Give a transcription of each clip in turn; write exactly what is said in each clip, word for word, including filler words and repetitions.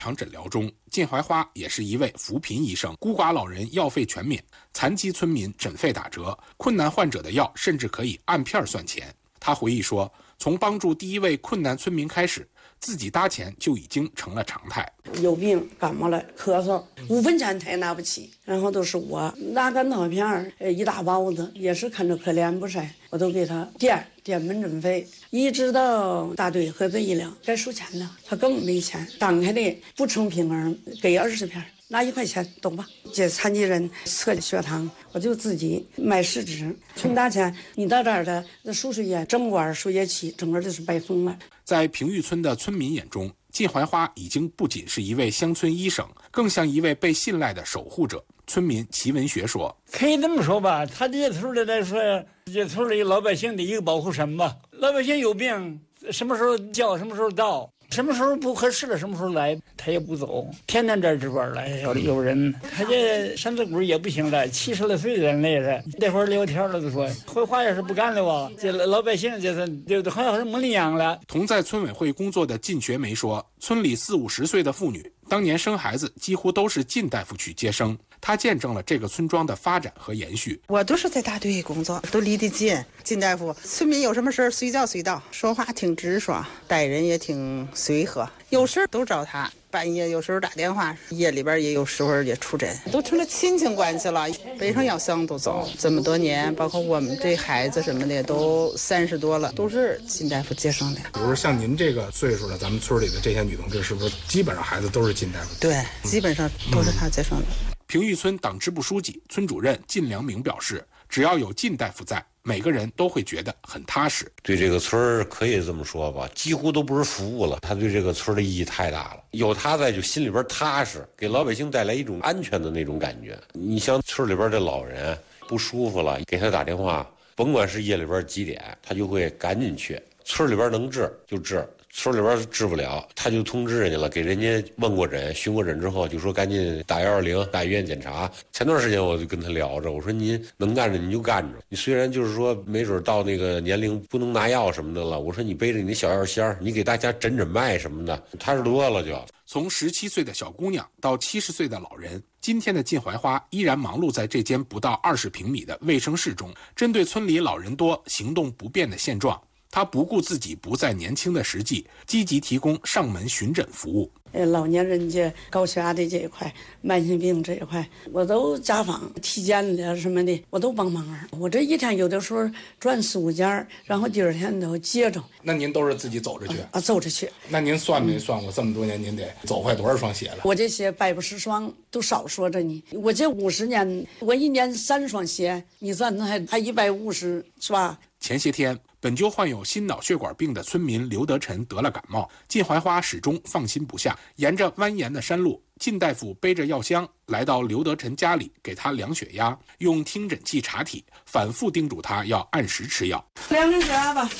场诊疗中，靳怀花也是一位扶贫医生，孤寡老人药费全免，残疾村民诊费打折，困难患者的药甚至可以按片算钱。他回忆说，从帮助第一位困难村民开始，自己搭钱就已经成了常态。 有病感冒了咳嗽，五分钱他也拿不起，然后都是我拿干草片一大包子，也是看着可怜不是，我都给他垫垫门诊费，一直到大队合作医疗该收钱了，他更没钱，当开的不成平衡，给二十片拿一块钱懂吧？这残疾人测血糖，我就自己买试纸，存大钱。你到这儿的输水液、整管输液器，整个就是白送了。 在平玉村的村民眼中，靳怀花已经不仅是一位乡村医生，更像一位被信赖的守护者。村民齐文学说：“ 可以这么说吧，他这村里来说，这村里老百姓的一个保护神吧。老百姓有病，什么时候叫，什么时候到。”什么时候不合适了，什么时候来，他也不走，天天这值班来，有有人，他这身子骨也不行了，七十来岁的人了是。这会儿聊天了就说，回话也是不干了吧？这老百姓就是就好像是没领养了。 同在村委会工作的靳学梅说，村里四五十岁的妇女，当年生孩子几乎都是靳大夫去接生。他见证了这个村庄的发展和延续。 我都是在大队工作，都离得近。靳大夫，村民有什么事儿随叫随到，说话挺直爽，待人也挺随和，有事都找他。半夜有时候打电话，夜里边也有时候也出诊，都成了亲情关系了。北上药箱都走，这么多年，包括我们这孩子什么的都三十多了，都是靳大夫接生的。 比如说像您这个岁数的，咱们村里的这些女同志，是不是基本上孩子都是靳大夫？ 对，基本上都是他接生的。 嗯、平玉村党支部书记、村主任靳良明表示，只要有靳大夫在，每个人都会觉得很踏实。 对这个村可以这么说吧，几乎都不是服务了，他对这个村的意义太大了。有他在，就心里边踏实，给老百姓带来一种安全的那种感觉。你像村里边的老人不舒服了，给他打电话，甭管是夜里边几点，他就会赶紧去。村里边能治就治，村里边治不了，他就通知人家了，给人家问过诊、询过诊之后，就说赶紧打幺二零，打医院检查。前段时间我就跟他聊着，我说您能干着您就干着，你虽然就是说没准到那个年龄不能拿药什么的了，我说你背着你的小药箱，你给大家诊诊脉什么的，踏实多了就。 从十七岁的小姑娘到七十岁的老人，今天的靳怀花依然忙碌在这间不到二十平米的卫生室中，针对村里老人多、行动不便的现状。他不顾自己不再年轻的实际，积极提供上门巡诊服务。 呃，老年人家高血压的这一块，慢性病这一块，我都家访、体检了什么的，我都帮忙。我这一天有的时候转四五家，然后第二天都接着。 那您都是自己走着去？ 啊，走着去。 那您算没算过这么多年，您得走坏多少双鞋了？ 我这鞋百不十双，都少说着呢。我这五十年，我一年三双鞋，你算那还还一百五十是吧？ 前些天，本就患有心脑血管病的村民刘德臣得了感冒，靳怀花始终放心不下。沿着蜿蜒的山路，靳大夫背着药箱来到刘德臣家里，给他量血压，用听诊器查体，反复叮嘱他要按时吃药。 量个血压吧。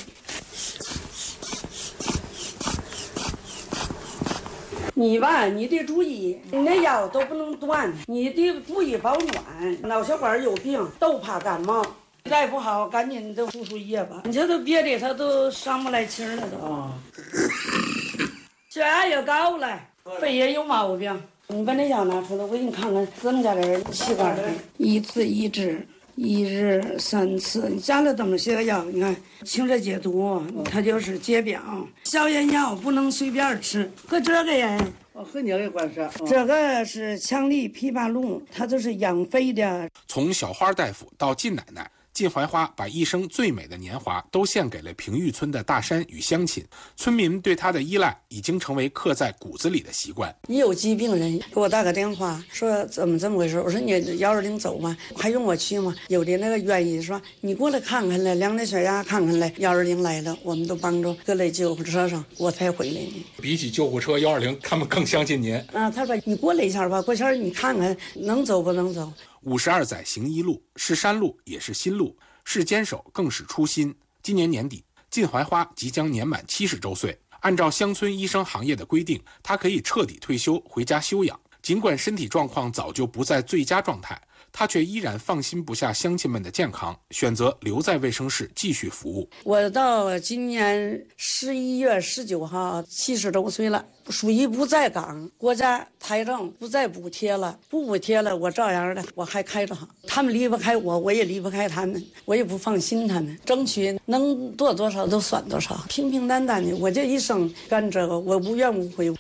你吧，你得注意，你那药都不能断，你得注意保暖。脑血管有病，都怕感冒。再不好，赶紧都输输液吧。你这都别的，他都上不来气儿了都。啊，血压也高了，肺也有毛病。你把那药拿出来，我给你看看怎么加点气管的。一次一支，一日三次。你加了这么些个药，你看清热解毒，它就是解表。消炎药不能随便吃，和这个呀。 哦，和你也关系。 这个是强力枇杷露，它就是养肺的。 从小花大夫到靳奶奶，靳怀花把一生最美的年华都献给了平玉村的大山与乡亲，村民对他的依赖已经成为刻在骨子里的习惯。 一有疾病人给我打个电话，说怎么这么回事，我说你幺二零走吗？还用我去吗？有的那个愿意说你过来看看来，量那血压看看来，幺二零来了，我们都帮着搁在救护车上，我才回来呢。 比起救护车，幺二零他们更相信您啊。他说你过来一下吧，过下你看看能走不能走。 五十二载行一路，是山路也是心路，是坚守更是初心。今年年底，靳怀花即将年满七十周岁。按照乡村医生行业的规定，他可以彻底退休回家休养。即尽管身体状况早就不在最佳状态，他却依然放心不下乡亲们的健康，选择留在卫生室继续服务。 我到今年十一月十九号七十周岁了，属于不在岗，国家财政不再补贴了，不补贴了，我照样的我还开着行。他们离不开我，我也离不开他们，我也不放心他们，争取能做多少都算多少，平平淡淡的，我这一生干这个，我无怨无悔。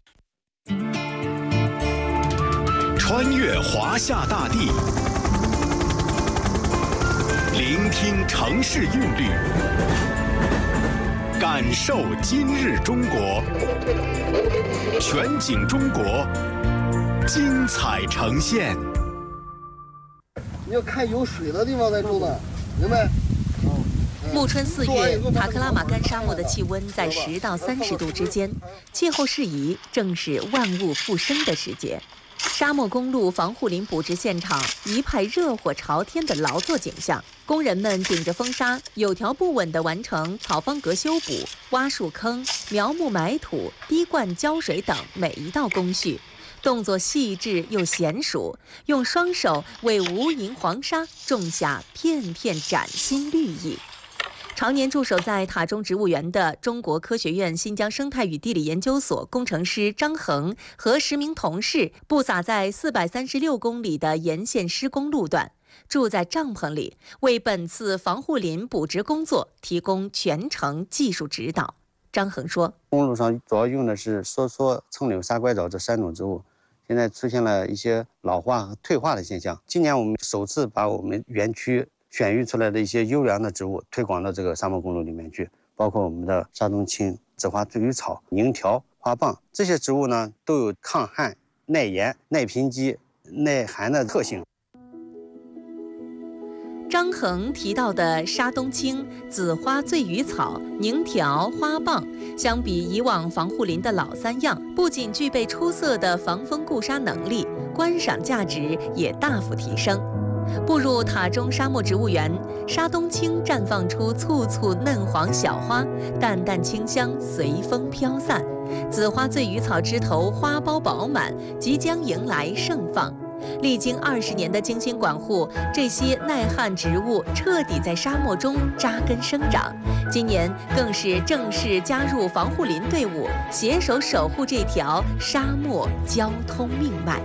穿越华夏大地，聆听城市韵律，感受今日中国，全景中国，精彩呈现。 你要看有水的地方再种的，明白？ 暮春四月，塔克拉玛干沙漠的气温在十到三十度之间，气候适宜，正是万物复生的时节。沙漠公路防护林补植现场一派热火朝天的劳作景象，工人们顶着风沙，有条不紊地完成草方格修补、挖树坑、苗木埋土、滴灌浇水等每一道工序，动作细致又娴熟，用双手为无垠黄沙种下片片崭新绿意。常年驻守在塔中植物园的中国科学院新疆生态与地理研究所工程师张恒和十名同事布撒在四百三十六公里的沿线施工路段，住在帐篷里，为本次防护林补植工作提供全程技术指导。张恒说， 公路上主要用的是梭梭、蹭柳、沙拐枣这三种植物，现在出现了一些老化和退化的现象。今年我们首次把我们园区选育出来的一些优良的植物推广到这个沙漠公路里面去，包括我们的沙冬青、紫花醉鱼草、宁条、花蚌，这些植物呢都有抗旱、耐盐、耐贫瘠、耐寒的特性。 张恒提到的沙冬青、紫花醉鱼草、宁条、花蚌，相比以往防护林的老三样，不仅具备出色的防风固沙能力，观赏价值也大幅提升。步入塔中沙漠植物园，沙冬青绽放出簇簇嫩黄小花，淡淡清香随风飘散；紫花醉鱼草枝头花苞饱满，即将迎来盛放。历经二十年的精心管护，这些耐旱植物彻底在沙漠中扎根生长。今年更是正式加入防护林队伍，携手守护这条沙漠交通命脉。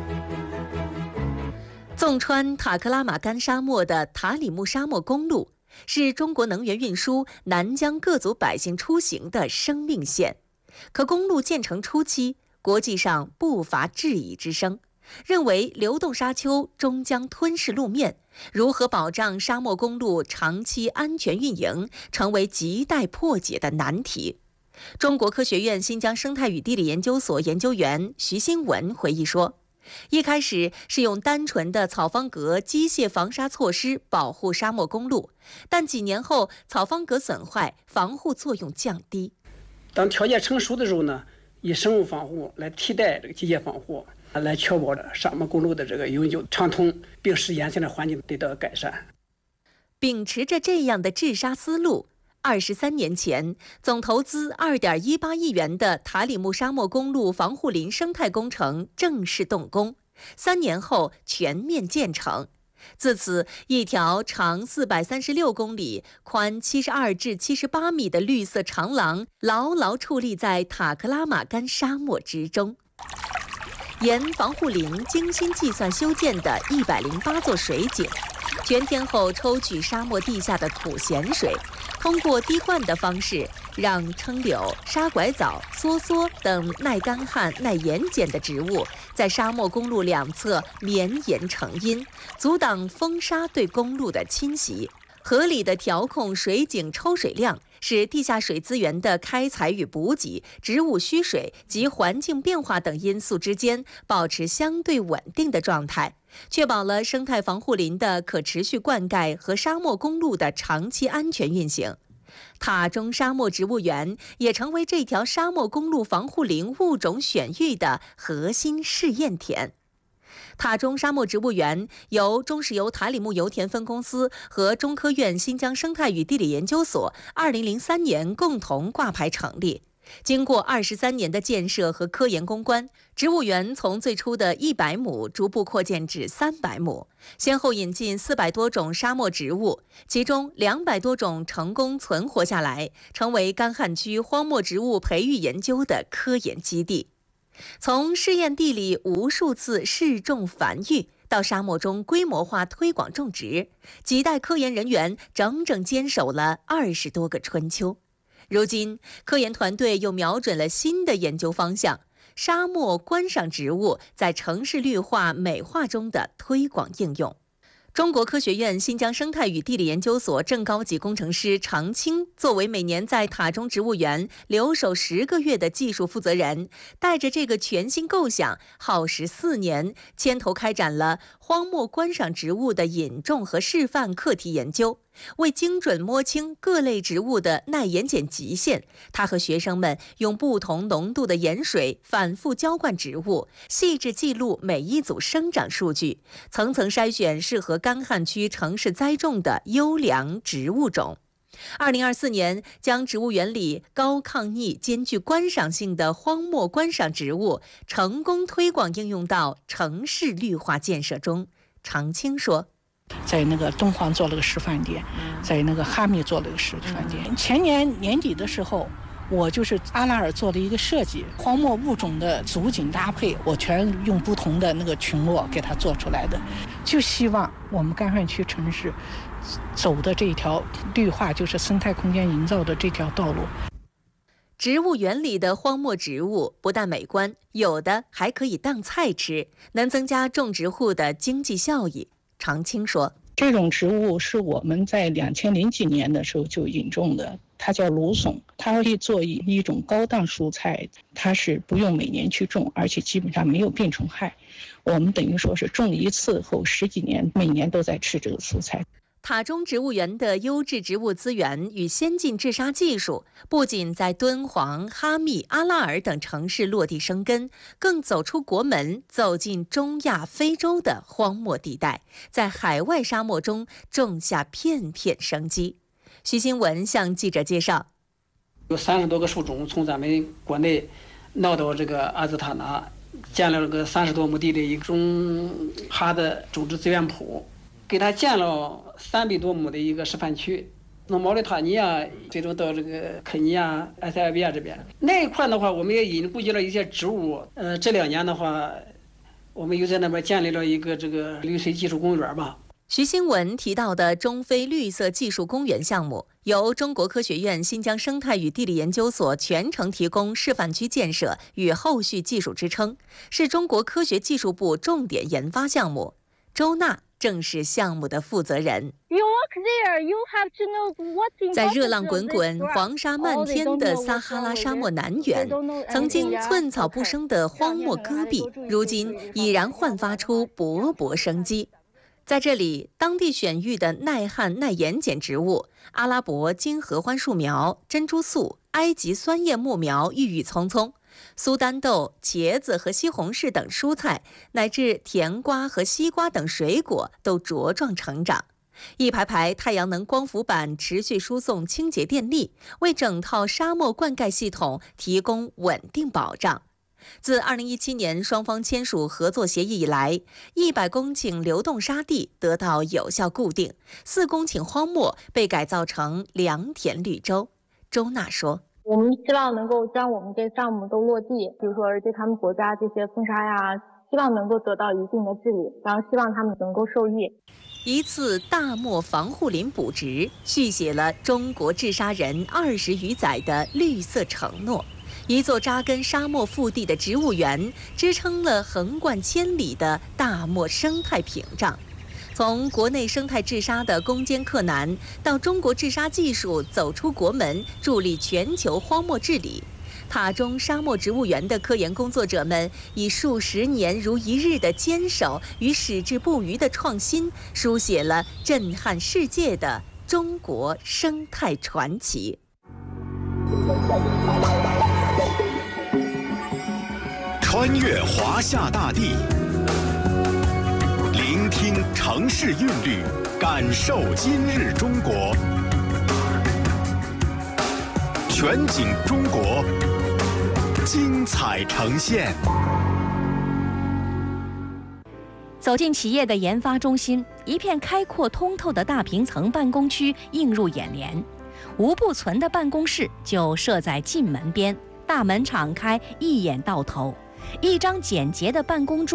纵穿塔克拉玛干沙漠的塔里木沙漠公路，是中国能源运输南疆各族百姓出行的生命线。可公路建成初期，国际上不乏质疑之声，认为流动沙丘终将吞噬路面，如何保障沙漠公路长期安全运营，成为亟待破解的难题。中国科学院新疆生态与地理研究所研究员徐新文回忆说，一开始是用单纯的草方格机械防沙措施保护沙漠公路，但几年后草方格损坏，防护作用降低。 当条件成熟的时候呢，以生物防护来替代这个机械防护，来确保沙漠公路的这个永久畅通，并使沿线的环境得到改善。 秉持着这样的治沙思路，二十三年前，总投资二点一八亿元的塔里木沙漠公路防护林生态工程正式动工，三年后全面建成。自此，一条长四百三十六公里、宽七十二至七十八米的绿色长廊牢牢矗立在塔克拉玛干沙漠之中。沿防护林精心计算修建的一百零八座水井，全天候抽取沙漠地下的土咸水，通过滴灌的方式，让撑柳、沙拐枣、梭梭等耐干旱、耐盐碱的植物在沙漠公路两侧绵延成荫，阻挡风沙对公路的侵袭。合理的调控水井抽水量，使地下水资源的开采与补给、植物需水及环境变化等因素之间保持相对稳定的状态，确保了生态防护林的可持续灌溉和沙漠公路的长期安全运行。塔中沙漠植物园也成为这条沙漠公路防护林物种选育的核心试验田。塔中沙漠植物园由中石油塔里木油田分公司和中科院新疆生态与地理研究所二零零三年共同挂牌成立。 经过二十三年的建设和科研攻关，植物园从最初的一百亩逐步扩建至三百亩，先后引进四百多种沙漠植物，其中两百多种成功存活下来，成为干旱区荒漠植物培育研究的科研基地。从试验地里无数次试种繁育，到沙漠中规模化推广种植，几代科研人员整整坚守了二十多个春秋。如今，科研团队又瞄准了新的研究方向：沙漠观赏植物在城市绿化美化中的推广应用。中国科学院新疆生态与地理研究所正高级工程师常青作为每年在塔中植物园留守十个月的技术负责人，带着这个全新构想，耗时四年，牵头开展了荒漠观赏植物的引种和示范课题研究。为精准摸清各类植物的耐盐碱极限，他和学生们用不同浓度的盐水反复浇灌植物，细致记录每一组生长数据，层层筛选适合干旱区城市栽种的优良植物种。二零二四年，将植物园里高抗逆兼具观赏性的荒漠观赏植物成功推广应用到城市绿化建设中。常青说， 在那个敦煌做了个示范点，在那个哈密做了个示范点。前年年底的时候，我就是阿拉尔做了一个设计，荒漠物种的组景搭配，我全用不同的那个群落给它做出来的，就希望我们干旱区城市走的这条绿化，就是生态空间营造的这条道路。 植物园里的荒漠植物不但美观，有的还可以当菜吃，能增加种植户的经济效益。常青说， 这种植物是我们在两千零几年的时候就引种的，它叫芦笋，它可以做一一种高档蔬菜，它是不用每年去种，而且基本上没有病虫害。我们等于说是种一次后十几年，每年都在吃这个蔬菜。 塔中植物园的优质植物资源与先进治沙技术，不仅在敦煌、哈密、阿拉尔等城市落地生根，更走出国门，走进中亚、非洲的荒漠地带，在海外沙漠中种下片片生机。徐新文向记者介绍， 有三十多个树种从咱们国内闹到这个阿兹塔纳，建了个三十多亩地的一种哈的种植资源铺，给他建了三百多亩的一个示范区，从毛里塔尼亚最终到这个肯尼亚、埃塞俄比亚这边那一块的话，我们也引估计了一些植物。呃，这两年的话，我们又在那边建立了一个这个绿水技术公园吧。 徐新文提到的中非绿色技术公园项目，由中国科学院新疆生态与地理研究所全程提供示范区建设与后续技术支撑，是中国科学技术部重点研发项目。周娜正是项目的负责人。在热浪滚滚、黄沙漫天的撒哈拉沙漠南缘，曾经寸草不生的荒漠戈壁，如今已然焕发出勃勃生机。在这里，当地选育的耐旱耐盐碱植物阿拉伯金合欢树苗、珍珠素、埃及酸叶木苗郁郁葱葱，苏丹豆、茄子和西红柿等蔬菜，乃至甜瓜和西瓜等水果都茁壮成长。一排排太阳能光伏板持续输送清洁电力，为整套沙漠灌溉系统提供稳定保障。自二零一七年双方签署合作协议以来，一百公顷流动沙地得到有效固定，四公顷荒漠被改造成良田绿洲。周娜说， 我们希望能够将我们这项目都落地，比如说对他们国家这些风沙呀，希望能够得到一定的治理，然后希望他们能够受益。 一次大漠防护林补植，续写了中国治沙人二十余载的绿色承诺。一座扎根沙漠腹地的植物园，支撑了横贯千里的大漠生态屏障。从国内生态治沙的攻坚克难，到中国治沙技术走出国门，助力全球荒漠治理，塔中沙漠植物园的科研工作者们以数十年如一日的坚守与矢志不渝的创新，书写了震撼世界的中国生态传奇。 穿越华夏大地，聆听城市韵律，感受今日中国。全景中国， 精彩呈现。 走进企业的研发中心，一片开阔通透的大平层办公区映入眼帘。吴不存的办公室就设在进门边，大门敞开，一眼到头。一张简洁的办公桌